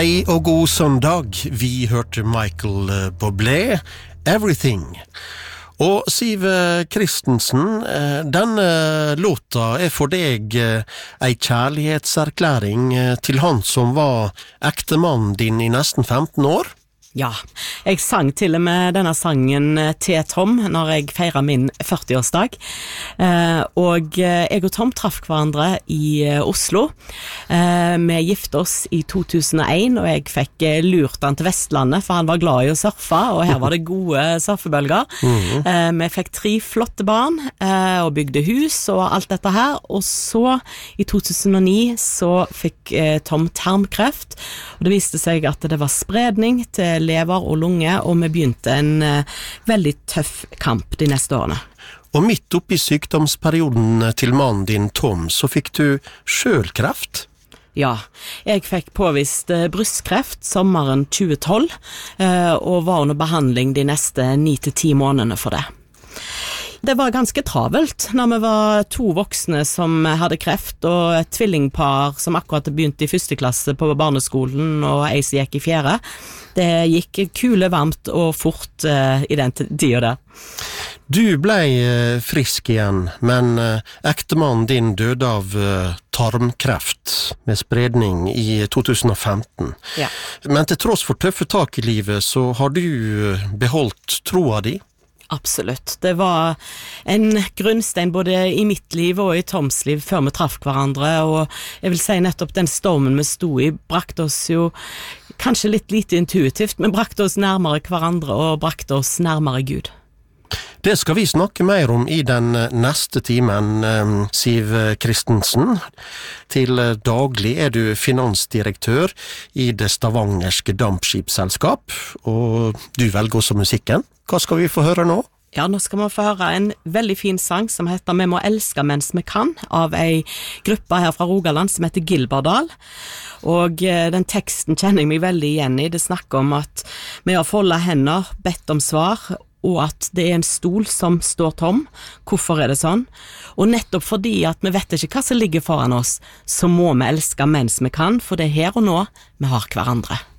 Hei og god søndag. Vi hørte Michael Bublé, Everything. Og Siv Christensen, denne låta for deg ei kjærlighetserklæring til han som var ektemannen din I nesten 15 år? Ja, jeg sang til og med denne sangen til Tom når jeg feiret min 40-årsdag. Og jeg og Tom traff hverandre I Oslo. Vi gifte oss I 2001, og jeg fikk lurt han til Vestlandet, for han var glad I å surfe, og her var det gode surfebølger. Vi fikk 3 flotte barn, og bygde hus og alt dette her. Og så, I 2009, så fikk Tom tarmkreft, og det viste seg at det var spredning til lever og lunge, og vi begynte en veldig tøff kamp de neste årene. Og midt oppi sykdomsperioden til mannen din, Tom, så fikk du selv kreft? Ja, jeg fikk påvist brystkreft sommeren 2012, og var under behandling de neste 9-10 månedene for det. Det var ganske travelt når vi var 2 voksne som hadde kreft, og et tvillingpar som akkurat begynte I 1. klasse på barneskolen, og ei som gikk I 4. Det gikk kule varmt og fort I den tiden der. Du ble frisk igjen, men ektemannen din døde av tarmkreft med spredning I 2015. Ja. Men til tross for tøffe tak I livet, så har du beholdt troa di? Absolutt. Det var en grunnstein både I mitt liv og I Toms liv før vi traff hverandre, og jeg vil si nettopp den stormen vi stod I brakte oss jo kanskje litt lite intuitivt, men brakte oss nærmere hverandre og brakte oss nærmere Gud. Det skal vi snakke mer om I den neste timen, Siv Christensen. Til daglig du finansdirektør I det stavangerske dampskipsselskap, og du velger også musikken. Hva skal vi få høre nå? Ja, nå skal vi få høre en veldig fin sang som heter «Vi må elske mens vi kan», av en gruppe her fra Rogaland som heter Gilberdal. Og den teksten kjenner jeg meg veldig igjen I. Det snakker om at vi har foldet hender, bedt om svar, og at det en stol som står tom. Hvorfor det sånn? Og nettopp fordi at vi vet ikke hva som ligger foran oss, så må vi elske mens vi kan, for det her og nå vi har hverandre.